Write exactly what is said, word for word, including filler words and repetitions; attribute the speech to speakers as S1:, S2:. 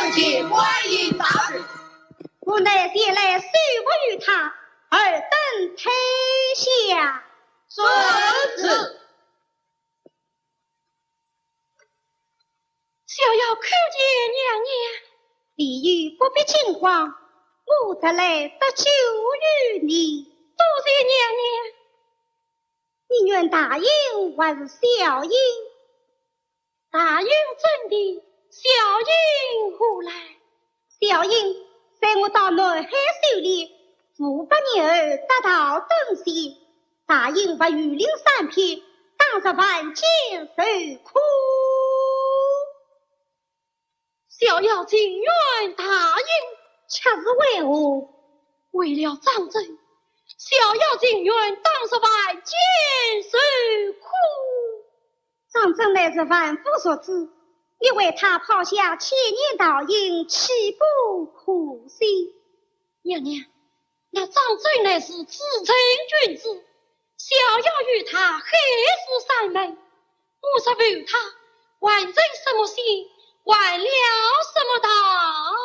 S1: 恳请观音大人。
S2: 我乃前来受服于他，尔等退下。
S1: 遵旨。
S3: 小要叩见娘娘。
S2: 李玉不必惊慌，我特来得救于你。
S3: 多谢娘娘。
S2: 你愿答应还是小应？
S3: 答应真的，小应何来？
S2: 小应在我到南海狩猎，五百年后得到东西，答应不御领三篇，当着万千受苦。
S3: 小要情愿答应，
S2: 却是为何？
S3: 为了张真，小要情愿当着万千受苦。
S2: 张真乃是万夫所指，你为他抛下千年道应，岂不可惜？
S3: 娘娘，那张真乃是至诚君子，小要与他黑死三昧，我是为他完成什么心，完了什么道？